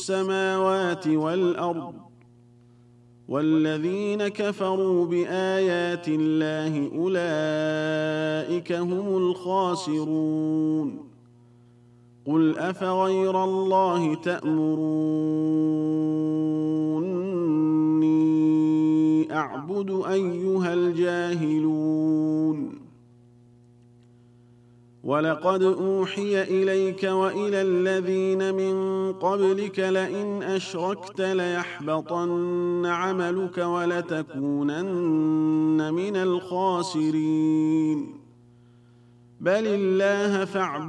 السماوات والأرض والذين كفروا بآيات الله أولئك هم الخاسرون قل أفغير الله تأمروني أعبد أيها الجاهلون ولقد أوحي إليك وإلى الذين من قبلك لئن أشركت ليحبطن عملك ولتكونن من الخاسرين بل الله فاعبد